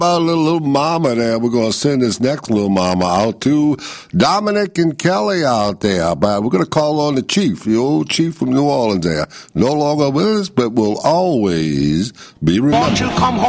about little mama there. We're going to send this next little mama out to Dominic and Kelly out there. But we're going to call on the chief, the old chief from New Orleans there. No longer with us, but will always be remembered. Won't you come home?